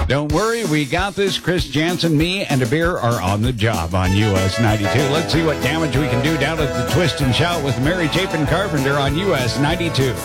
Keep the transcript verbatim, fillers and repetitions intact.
Don't worry, we got this. Chris Jansen, me, and a beer are on the job on U S ninety-two. Let's see what damage we can do down at the Twist and Shout with Mary Chapin Carpenter on U S ninety-two.